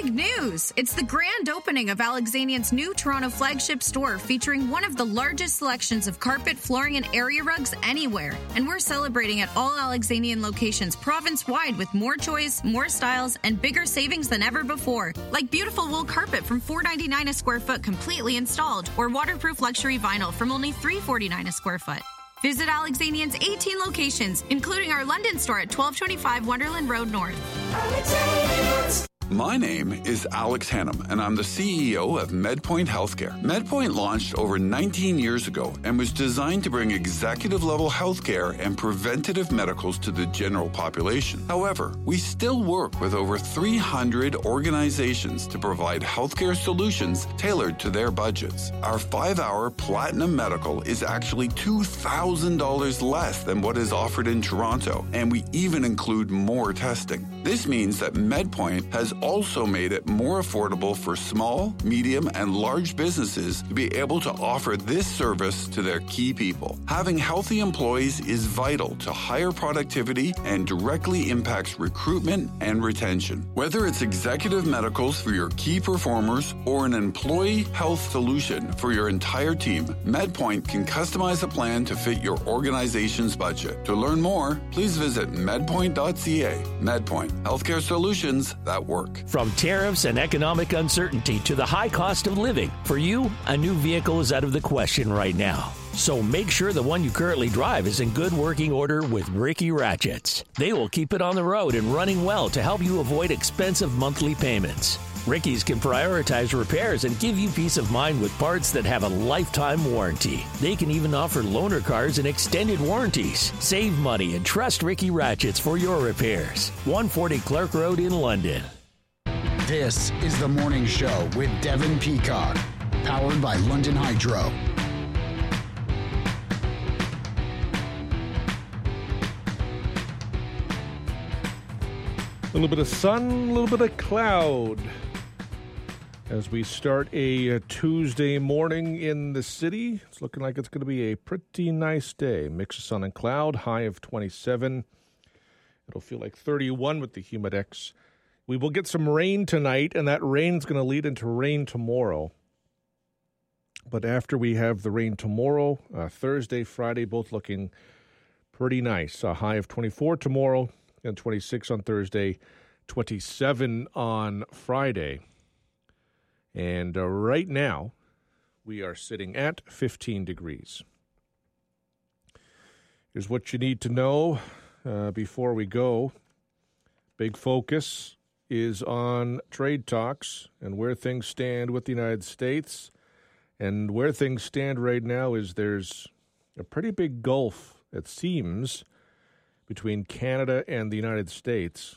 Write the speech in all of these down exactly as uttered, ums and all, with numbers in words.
Big news! It's the grand opening of Alexanian's new Toronto flagship store featuring one of the largest selections of carpet, flooring, and area rugs anywhere. And we're celebrating at all Alexanian locations province-wide with more choice, more styles, and bigger savings than ever before. Like beautiful wool carpet from four dollars and ninety-nine cents a square foot completely installed, or waterproof luxury vinyl from only three dollars and forty-nine cents a square foot. Visit Alexanian's eighteen locations, including our London store at twelve twenty-five Wonderland Road North. Alexanians. My name is Alex Hannum, and I'm the C E O of MedPoint Healthcare. MedPoint launched over nineteen years ago and was designed to bring executive-level healthcare and preventative medicals to the general population. However, we still work with over three hundred organizations to provide healthcare solutions tailored to their budgets. Our five-hour Platinum Medical is actually two thousand dollars less than what is offered in Toronto, and we even include more testing. This means that MedPoint has also made it more affordable for small, medium, and large businesses to be able to offer this service to their key people. Having healthy employees is vital to higher productivity and directly impacts recruitment and retention. Whether it's executive medicals for your key performers or an employee health solution for your entire team, MedPoint can customize a plan to fit your organization's budget. To learn more, please visit medpoint dot c a. MedPoint, healthcare solutions that work. From tariffs and economic uncertainty to the high cost of living, for you, a new vehicle is out of the question right now. So make sure the one you currently drive is in good working order with Ricky Ratchets. They will keep it on the road and running well to help you avoid expensive monthly payments. Ricky's can prioritize repairs and give you peace of mind with parts that have a lifetime warranty. They can even offer loaner cars and extended warranties. Save money and trust Ricky Ratchets for your repairs. one forty Clark Road in London. This is The Morning Show with Devin Peacock, powered by London Hydro. A little bit of sun, a little bit of cloud as we start a, a Tuesday morning in the city. It's looking like it's going to be a pretty nice day. Mix of sun and cloud, high of twenty-seven. It'll feel like thirty-one with the Humidex. We will get some rain tonight, and that rain's going to lead into rain tomorrow. But after we have the rain tomorrow, uh, Thursday, Friday, both looking pretty nice. A high of twenty-four tomorrow and twenty-six on Thursday, twenty-seven on Friday. And uh, right now, we are sitting at fifteen degrees. Here's what you need to know uh, before we go. Big focus is on trade talks and where things stand with the United States. And where things stand right now is there's a pretty big gulf, it seems, between Canada and the United States.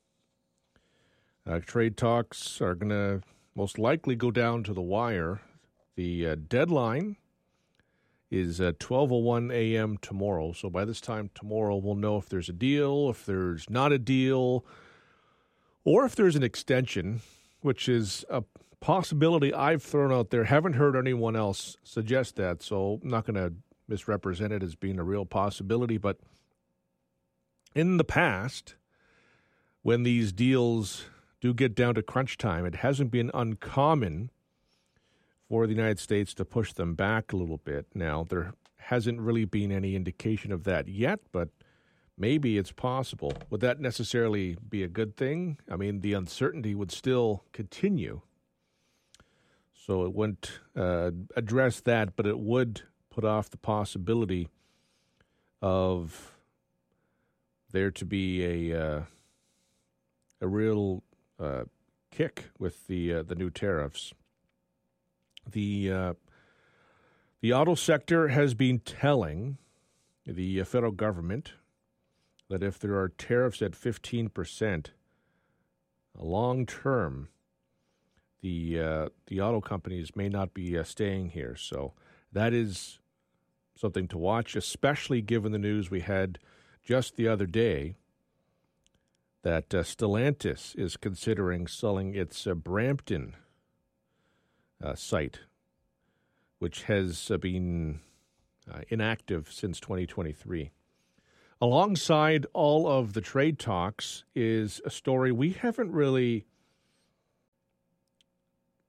Uh, trade talks are going to most likely go down to the wire. The uh, deadline is at twelve oh one a.m. tomorrow. So by this time tomorrow, we'll know if there's a deal, if there's not a deal, or if there's an extension, which is a possibility I've thrown out there. Haven't heard anyone else suggest that, so I'm not going to misrepresent it as being a real possibility. But in the past, when these deals do get down to crunch time, it hasn't been uncommon for the United States to push them back a little bit. Now, there hasn't really been any indication of that yet, but maybe it's possible. Would that necessarily be a good thing? I mean, the uncertainty would still continue. So it wouldn't uh, address that, but it would put off the possibility of there to be a uh, a real uh, kick with the uh, the new tariffs. The uh, the auto sector has been telling the federal government that if there are tariffs at fifteen percent long term, the uh, the auto companies may not be uh, staying here. So that is something to watch, especially given the news we had just the other day that uh, Stellantis is considering selling its uh, Brampton uh, site, which has uh, been uh, inactive since twenty twenty-three. Alongside all of the trade talks is a story we haven't really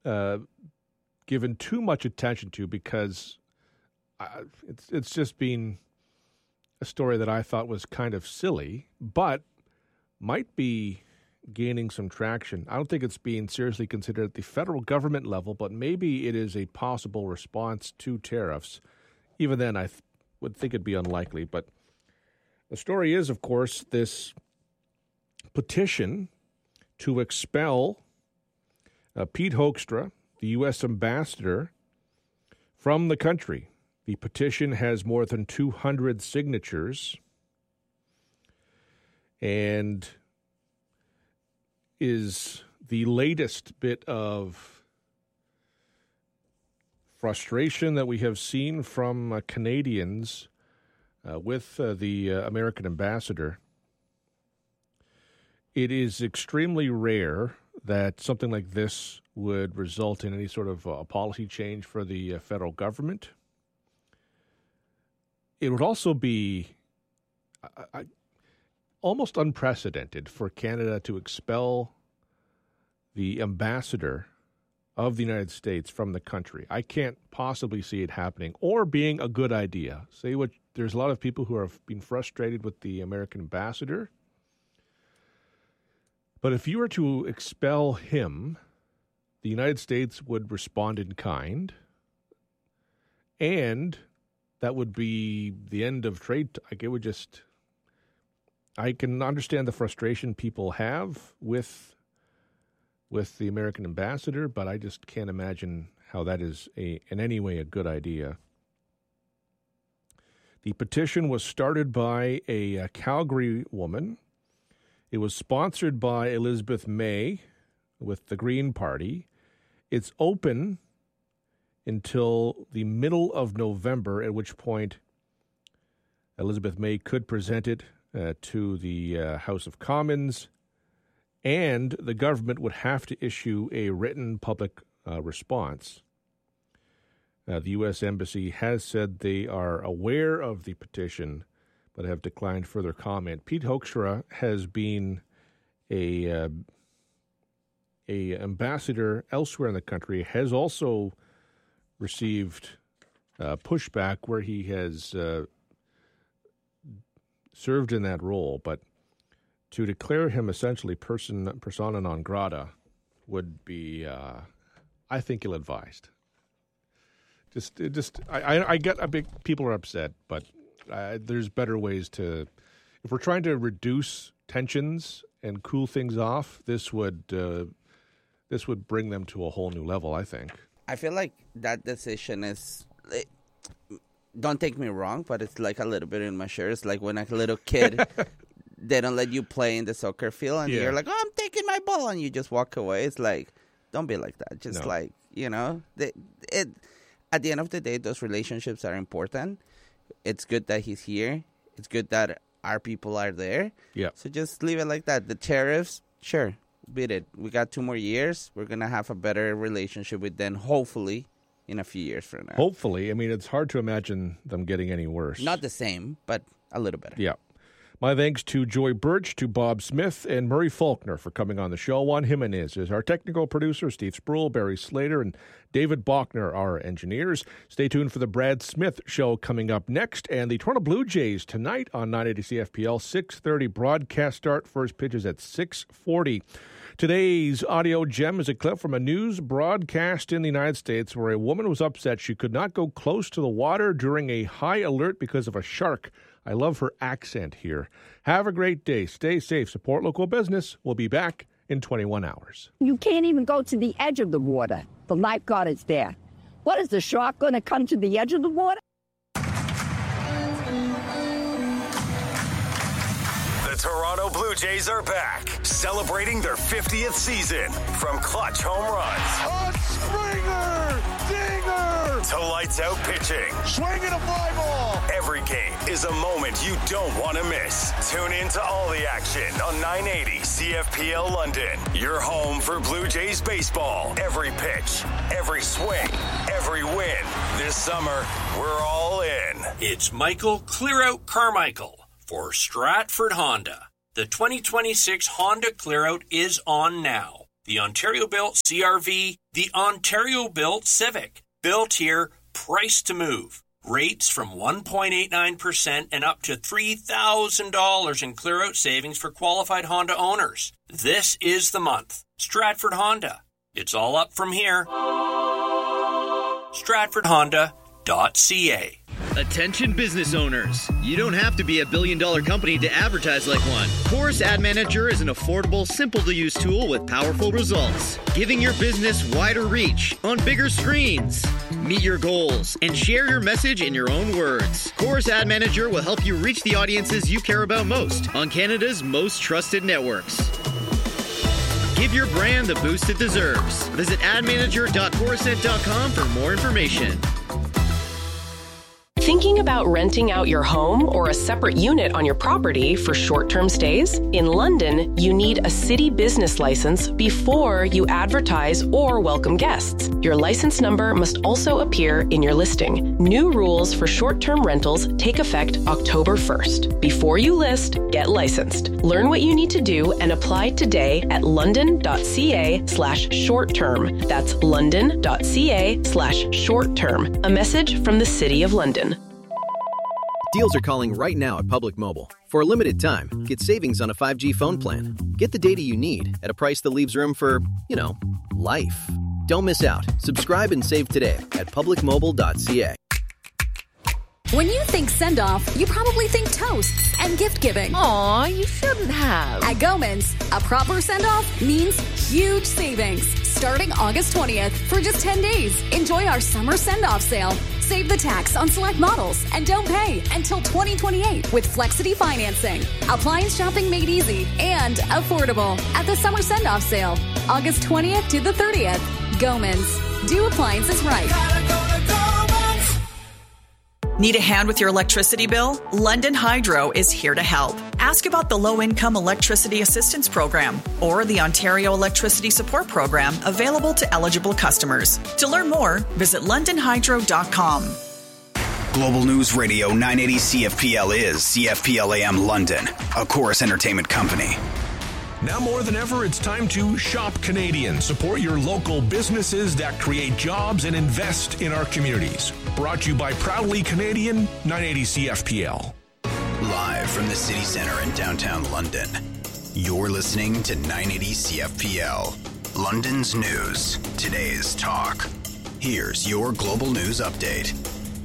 uh, given too much attention to because I, it's it's just been a story that I thought was kind of silly, but might be gaining some traction. I don't think it's being seriously considered at the federal government level, but maybe it is a possible response to tariffs. Even then, I th- would think it'd be unlikely. But the story is, of course, this petition to expel uh, Pete Hoekstra, the U S ambassador, from the country. The petition has more than two hundred signatures and is the latest bit of frustration that we have seen from uh, Canadians uh, with uh, the uh, American ambassador. It is extremely rare that something like this would result in any sort of uh, policy change for the uh, federal government. It would also be uh, uh, almost unprecedented for Canada to expel the ambassador of the United States from the country. I can't possibly see it happening or being a good idea. Say what there's a lot of people who have been frustrated with the American ambassador. But if you were to expel him, the United States would respond in kind, and that would be the end of trade. Like, it would just... I can understand the frustration people have with with the American ambassador, but I just can't imagine how that is a, in any way a good idea. The petition was started by a, a Calgary woman. It was sponsored by Elizabeth May with the Green Party. It's open until the middle of November, at which point Elizabeth May could present it uh, to the uh, House of Commons, and the government would have to issue a written public uh, response. Uh, the U S Embassy has said they are aware of the petition, but have declined further comment. Pete Hoekstra has been a uh, a ambassador elsewhere in the country, has also received uh, pushback where he has uh, served in that role, but to declare him essentially person persona non grata would be, uh, I think, ill-advised. Just, it just, I, I get, I big people are upset, but uh, there's better ways to. If we're trying to reduce tensions and cool things off, this would, uh, this would bring them to a whole new level, I think. I feel like that decision is. It, don't take me wrong, but it's like a little bit in my shirt. It's like when a little kid. They don't let you play in the soccer field, and yeah. You're like, oh, I'm taking my ball, and you just walk away. It's like, don't be like that. Just no. like, you know, they, it. At the end of the day, those relationships are important. It's good that he's here. It's good that our people are there. Yeah. So just leave it like that. The tariffs, sure, beat it. We got two more years. We're going to have a better relationship with them, hopefully, in a few years from now. Hopefully. I mean, it's hard to imagine them getting any worse. Not the same, but a little better. Yeah. My thanks to Joy Birch, to Bob Smith, and Murray Faulkner for coming on the show. Juan Jimenez is our technical producer, Steve Spruill, Barry Slater, and David Bachner are our engineers. Stay tuned for the Brad Smith Show coming up next, and the Toronto Blue Jays tonight on nine eighty C F P L, six thirty broadcast start. First pitch is at six forty. Today's audio gem is a clip from a news broadcast in the United States where a woman was upset she could not go close to the water during a high alert because of a shark. I love her accent here. Have a great day. Stay safe. Support local business. We'll be back in twenty-one hours. You can't even go to the edge of the water. The lifeguard is there. What, is the shark going to come to the edge of the water? The Toronto Blue Jays are back, celebrating their fiftieth season. From clutch home runs. A Springer! Dinger! To lights out pitching. Swinging a fly ball! Every game is a moment you don't want to miss. Tune in to all the action on nine eighty C F P L London. Your home for Blue Jays baseball. Every pitch, every swing, every win. This summer, we're all in. It's Michael Clearout Carmichael for Stratford Honda. The twenty twenty-six Honda Clearout is on now. The Ontario-built C R V, the Ontario-built Civic. Built here, priced to move. Rates from one point eight nine percent and up to three thousand dollars in clear-out savings for qualified Honda owners. This is the month. Stratford Honda. It's all up from here. stratford honda dot c a. Attention business owners. You don't have to be a billion dollar company to advertise like one. Chorus Ad Manager is an affordable, simple to use tool with powerful results, giving your business wider reach on bigger screens. Meet your goals and share your message in your own words. Chorus Ad Manager will help you reach the audiences you care about most on Canada's most trusted networks. Give your brand the boost it deserves. Visit ad manager dot chorusnet dot com for more information. Thinking about renting out your home or a separate unit on your property for short-term stays? In London, you need a city business license before you advertise or welcome guests. Your license number must also appear in your listing. New rules for short-term rentals take effect October first. Before you list, get licensed. Learn what you need to do and apply today at london.ca slash short-term. That's london.ca slash short-term. A message from the City of London. Deals are calling right now at Public Mobile. For a limited time, get savings on a five G phone plan. Get the data you need at a price that leaves room for, you know, life. Don't miss out. Subscribe and save today at public mobile dot c a. When you think send-off, you probably think toasts and gift-giving. Aw, you shouldn't have. At Goman's, a proper send-off means huge savings. Starting August twentieth for just ten days. Enjoy our summer send-off sale. Save the tax on select models and don't pay until twenty twenty-eight with Flexity financing. Appliance shopping made easy and affordable at the summer send-off sale. August twentieth to the thirtieth. Goman's. Do appliances right. Need a hand with your electricity bill? London Hydro is here to help. Ask about the Low-Income Electricity Assistance Program or the Ontario Electricity Support Program available to eligible customers. To learn more, visit london hydro dot com. Global News Radio nine eighty C F P L is C F P L A M London, a Chorus Entertainment company. Now more than ever, it's time to shop Canadian. Support your local businesses that create jobs and invest in our communities. Brought to you by Proudly Canadian, nine eighty C F P L. Live from the City Centre in downtown London, you're listening to nine eighty C F P L. London's news, today's talk. Here's your Global News Update.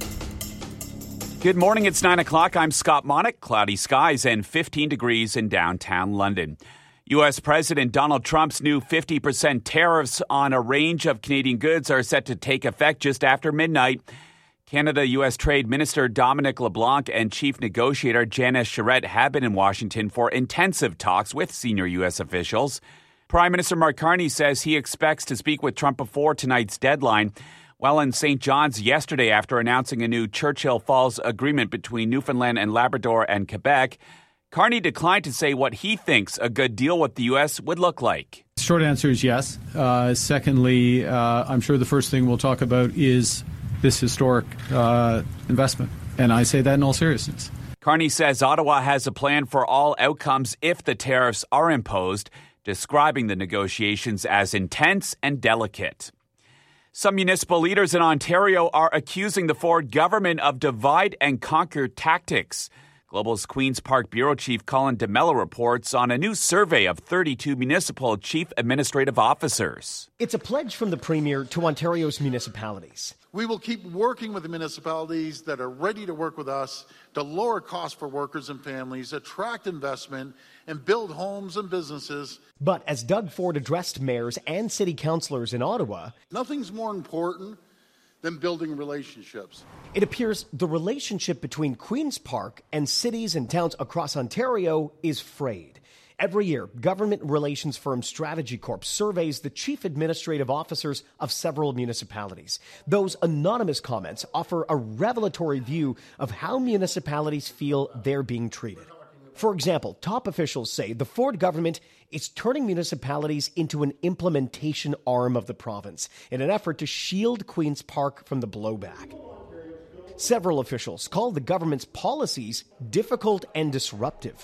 Good morning, it's nine o'clock. I'm Scott Monick. Cloudy skies and fifteen degrees in downtown London. U S. President Donald Trump's new fifty percent tariffs on a range of Canadian goods are set to take effect just after midnight. Canada-U S. Trade Minister Dominic LeBlanc and Chief Negotiator Janice Charette have been in Washington for intensive talks with senior U S officials. Prime Minister Mark Carney says he expects to speak with Trump before tonight's deadline. While in Saint John's yesterday after announcing a new Churchill Falls agreement between Newfoundland and Labrador and Quebec, Carney declined to say what he thinks a good deal with the U S would look like. Short answer is yes. Uh, secondly, uh, I'm sure the first thing we'll talk about is this historic uh, investment. And I say that in all seriousness. Carney says Ottawa has a plan for all outcomes if the tariffs are imposed, describing the negotiations as intense and delicate. Some municipal leaders in Ontario are accusing the Ford government of divide and conquer tactics. Global's Queen's Park Bureau Chief Colin DeMello reports on a new survey of thirty-two municipal chief administrative officers. It's a pledge from the Premier to Ontario's municipalities. We will keep working with the municipalities that are ready to work with us to lower costs for workers and families, attract investment, and build homes and businesses. But as Doug Ford addressed mayors and city councillors in Ottawa, nothing's more important than building relationships. It appears the relationship between Queen's Park and cities and towns across Ontario is frayed. Every year, government relations firm Strategy Corp surveys the chief administrative officers of several municipalities. Those anonymous comments offer a revelatory view of how municipalities feel they're being treated. For example, top officials say the Ford government is turning municipalities into an implementation arm of the province in an effort to shield Queen's Park from the blowback. Several officials call the government's policies difficult and disruptive.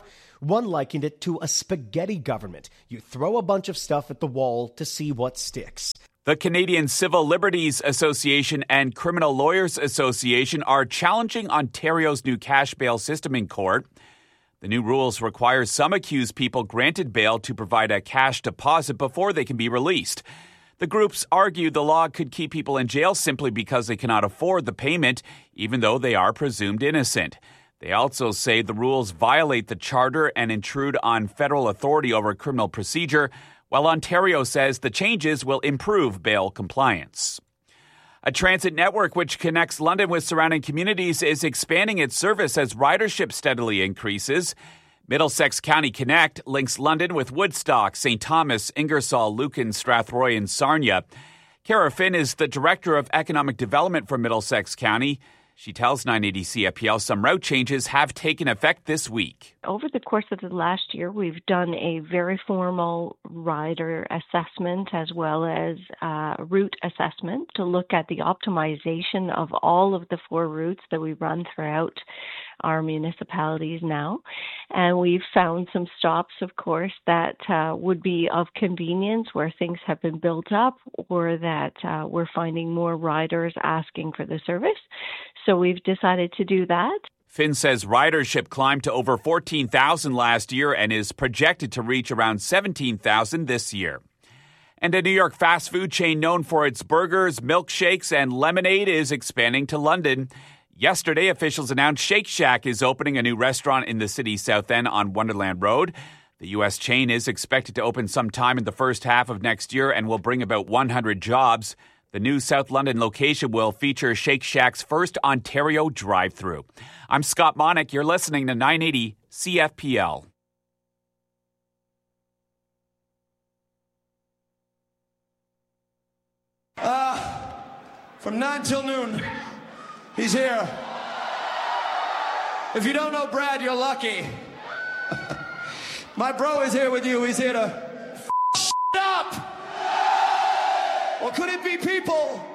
One likened it to a spaghetti government. You throw a bunch of stuff at the wall to see what sticks. The Canadian Civil Liberties Association and Criminal Lawyers Association are challenging Ontario's new cash bail system in court. The new rules require some accused people granted bail to provide a cash deposit before they can be released. The groups argue the law could keep people in jail simply because they cannot afford the payment, even though they are presumed innocent. They also say the rules violate the Charter and intrude on federal authority over criminal procedure, while Ontario says the changes will improve bail compliance. A transit network which connects London with surrounding communities is expanding its service as ridership steadily increases. Middlesex County Connect links London with Woodstock, Saint Thomas, Ingersoll, Lucan, Strathroy, and Sarnia. Kara Finn is the Director of Economic Development for Middlesex County. She tells nine eighty C F P L some route changes have taken effect this week. Over the course of the last year, we've done a very formal rider assessment as well as uh, route assessment to look at the optimization of all of the four routes that we run throughout our municipalities now. And we've found some stops, of course, that uh, would be of convenience where things have been built up or that uh, we're finding more riders asking for the service. So we've decided to do that. Finn says ridership climbed to over fourteen thousand last year and is projected to reach around seventeen thousand this year. And a New York fast food chain known for its burgers, milkshakes, and lemonade is expanding to London. Yesterday, officials announced Shake Shack is opening a new restaurant in the city's South End on Wonderland Road. The U S chain is expected to open sometime in the first half of next year and will bring about one hundred jobs. The new South London location will feature Shake Shack's first Ontario drive-thru. I'm Scott Monick. You're listening to nine eighty C F P L. Uh, from nine till noon, he's here. If you don't know Brad, you're lucky. My bro is here with you. He's here to f*** up. Or could it be people